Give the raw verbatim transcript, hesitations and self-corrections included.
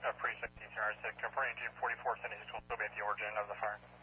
uh, precinct, Eastern Arctic, confirming G forty-four San Diego will still be at the origin of the fire.